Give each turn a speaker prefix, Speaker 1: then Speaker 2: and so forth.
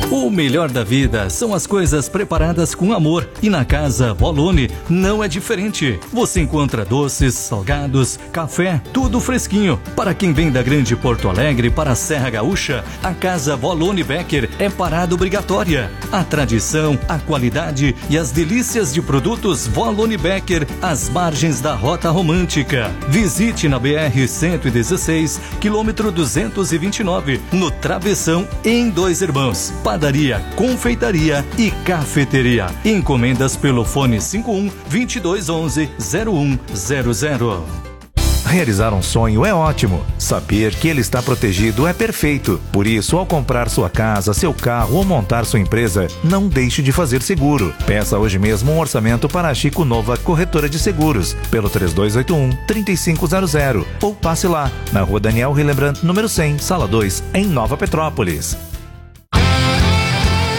Speaker 1: O melhor da vida são as coisas preparadas com amor e na Casa Volone não é diferente. Você encontra doces, salgados, café, tudo fresquinho. Para quem vem da Grande Porto Alegre para a Serra Gaúcha, a Casa Volone Becker é parada obrigatória. A tradição, a qualidade e as delícias de produtos Volone Becker às margens da Rota Romântica. Visite na BR-116, quilômetro 229, no Travessão, em Dois Irmãos. Padaria, confeitaria e cafeteria. Encomendas pelo fone 51 2211 0100.
Speaker 2: Realizar um sonho é ótimo. Saber que ele está protegido é perfeito. Por isso, ao comprar sua casa, seu carro ou montar sua empresa, não deixe de fazer seguro. Peça hoje mesmo um orçamento para a Chico Nova Corretora de Seguros, pelo 3281-3500. Ou passe lá, na Rua Daniel Hillebrand, número 100, Sala 2, em Nova Petrópolis.